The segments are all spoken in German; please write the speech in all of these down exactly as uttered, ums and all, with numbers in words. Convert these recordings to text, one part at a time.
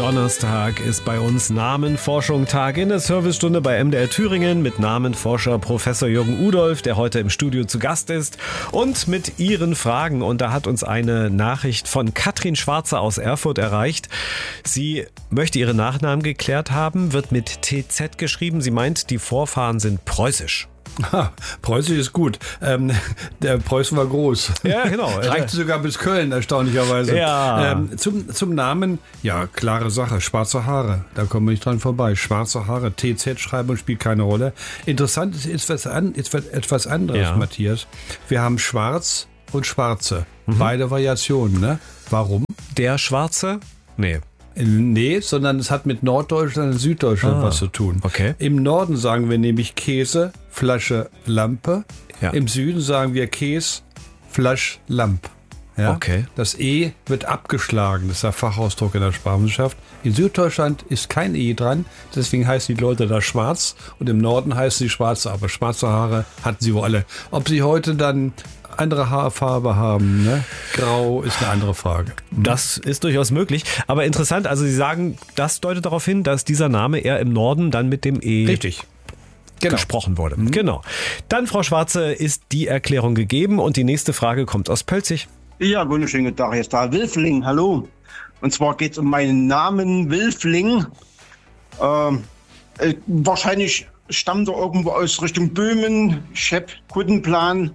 Donnerstag ist bei uns Namenforschung-Tag in der Servicestunde bei M D R Thüringen mit Namenforscher Professor Jürgen Udolph, der heute im Studio zu Gast ist, und mit Ihren Fragen. Und da hat uns eine Nachricht von Katrin Schwarze aus Erfurt erreicht. Sie möchte ihre Nachnamen geklärt haben, wird mit T Z geschrieben. Sie meint, die Vorfahren sind preußisch. Ha, Preußisch ist gut. Ähm, der Preußen war groß. Ja, genau. Reichte sogar bis Köln, erstaunlicherweise. Ja. Ähm, zum, zum Namen, ja, klare Sache. Schwarze Haare, da kommen wir nicht dran vorbei. Schwarze Haare, T Z-Schreibung spielt keine Rolle. Interessant ist, ist, was, an, ist etwas anderes, ja. Matthias. Wir haben Schwarz und Schwarze. Mhm. Beide Variationen, ne? Warum? Der Schwarze? Nee. Nee, sondern es hat mit Norddeutschland und Süddeutschland ah, was zu tun. Okay. Im Norden sagen wir nämlich Käse, Flasche, Lampe. Ja. Im Süden sagen wir Käse, Flasch, Lamp. Ja? Okay. Das E wird abgeschlagen, das ist der Fachausdruck in der Sprachwissenschaft. In Süddeutschland ist kein E dran, deswegen heißen die Leute da schwarz und im Norden heißen sie schwarze, aber schwarze Haare hatten sie wohl alle. Ob sie heute dann andere Haarfarbe haben, ne? Grau ist eine andere Frage. Das ist durchaus möglich. Aber interessant, also Sie sagen, das deutet darauf hin, dass dieser Name eher im Norden dann mit dem E Richtig. Genau. gesprochen wurde. Mhm. Genau. Dann, Frau Schwarze, ist die Erklärung gegeben und die nächste Frage kommt aus Pölzig. Ja, wunderschönen guten Tag, hier ist da Wilfling, hallo. Und zwar geht es um meinen Namen Wilfling. Ähm, äh, wahrscheinlich stammt er irgendwo aus Richtung Böhmen, Schepp, Kuttenplan.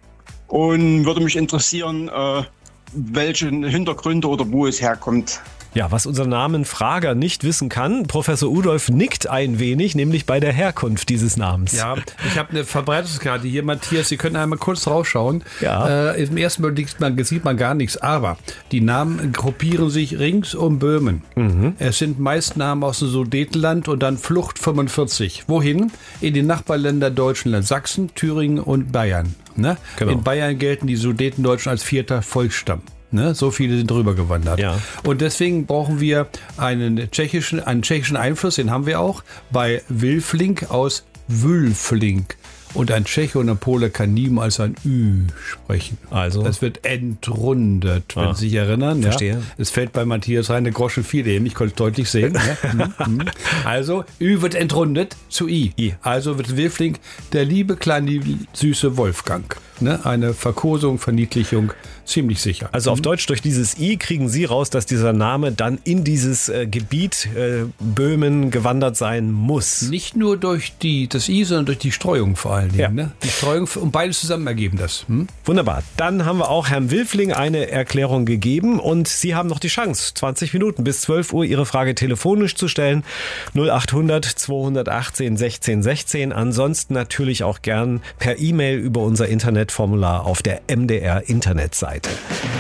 Und würde mich interessieren, äh, welche Hintergründe oder wo es herkommt. Ja, was unser Namenfrager nicht wissen kann, Professor Udolph nickt ein wenig, nämlich bei der Herkunft dieses Namens. Ja, ich habe eine Verbreitungskarte hier, Matthias, Sie können einmal kurz draufschauen. Ja. Äh, Im ersten Mal sieht man, sieht man gar nichts, aber die Namen gruppieren sich rings um Böhmen. Mhm. Es sind meist Namen aus dem Sudetenland und dann Flucht fünfundvierzig. Wohin? In die Nachbarländer Deutschland, Sachsen, Thüringen und Bayern. Ne? Genau. In Bayern gelten die Sudetendeutschen als vierter Volksstamm. Ne, so viele sind drüber gewandert. Ja. Und deswegen brauchen wir einen tschechischen, einen tschechischen Einfluss, den haben wir auch, bei Wilfling aus Wülfling. Und ein Tscheche und ein Pole kann niemals ein Ü sprechen. Also? Das wird entrundet, wenn Ah, Sie sich erinnern. verstehe. Ja? Es fällt bei Matthias rein, eine Groschen viel eben, ich konnte es deutlich sehen. Ja? Also, Ü wird entrundet zu I. I. Also wird Wilfling der liebe, kleine, süße Wolfgang. Ne? Eine Verkosung, Verniedlichung, ziemlich sicher. Also auf Deutsch, durch dieses I kriegen Sie raus, dass dieser Name dann in dieses äh, Gebiet äh, Böhmen gewandert sein muss. Nicht nur durch die, das I, sondern durch die Streuung vor allen Dingen. Ja. Ne? Die Streuung und beides zusammen ergeben das. Hm? Wunderbar. Dann haben wir auch Herrn Wilfling eine Erklärung gegeben und Sie haben noch die Chance, zwanzig Minuten bis zwölf Uhr Ihre Frage telefonisch zu stellen. null achthundert zweihundertachtzehn sechzehn sechzehn. Ansonsten natürlich auch gern per E-Mail über unser Internetformular auf der M D R Internetseite.